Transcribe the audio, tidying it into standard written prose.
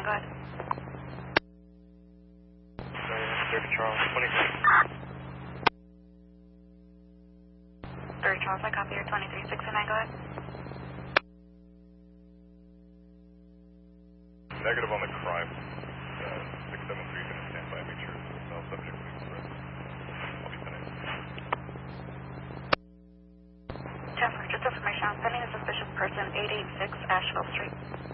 go ahead. 30 Charles, 23. 30 Charles, I copy your 2369, go ahead. Negative on the crime. 673 is going to stand by and make sure there's no subject being arrested. I'll be finished. 10 for just information. I'm sending a suspicious person 886 Asheville Street.